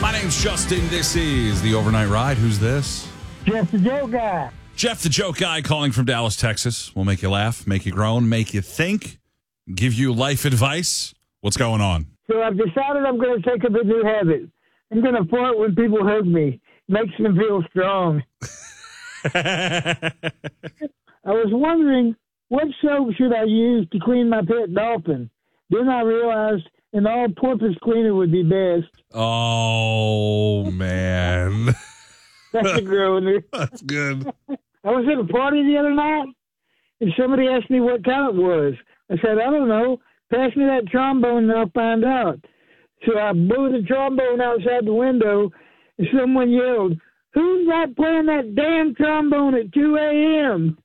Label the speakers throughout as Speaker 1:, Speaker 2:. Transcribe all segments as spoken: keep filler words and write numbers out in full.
Speaker 1: My name's Justin. This is the Overnight Ride. Who's this?
Speaker 2: Jeff the Joke Guy.
Speaker 1: Jeff the Joke Guy calling from Dallas, Texas. We'll make you laugh, make you groan, make you think, give you life advice. What's going on?
Speaker 2: So I've decided I'm going to take up a new habit. I'm going to fart when people hug me. Makes them feel strong. I was wondering, what soap should I use to clean my pet dolphin? Then I realized an all-purpose cleaner would be best.
Speaker 1: Oh, man.
Speaker 2: That's a groaner.
Speaker 1: That's good.
Speaker 2: I was at a party the other night, and somebody asked me what kind it was. I said, I don't know. Pass me that trombone and I'll find out. So I blew the trombone outside the window, and someone yelled, "Who's that playing that damn trombone at two a.m.?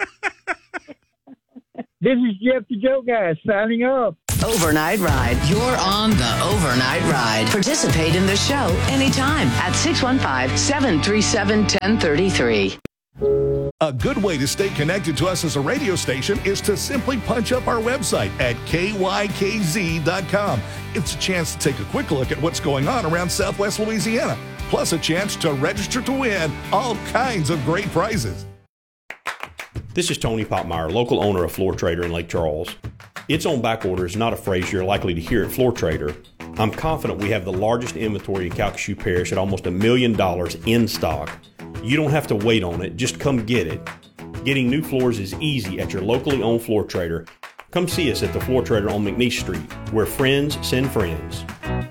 Speaker 2: This is Jeff the Joke Guy signing off.
Speaker 3: Overnight Ride. You're on the Overnight Ride. Participate in the show anytime at six one five, seven three seven, one zero three three.
Speaker 4: A good way to stay connected to us as a radio station is to simply punch up our website at K Y K Z dot com. It's a chance to take a quick look at what's going on around Southwest Louisiana, plus a chance to register to win all kinds of great prizes.
Speaker 5: This is Tony Popmeyer, local owner of Floor Trader in Lake Charles. It's on back order is not a phrase you're likely to hear at Floor Trader. I'm confident we have the largest inventory in Calcasieu Parish at almost a million dollars in stock. You don't have to wait on it, just come get it. Getting new floors is easy at your locally owned Floor Trader. Come see us at the Floor Trader on McNeese Street, where friends send friends.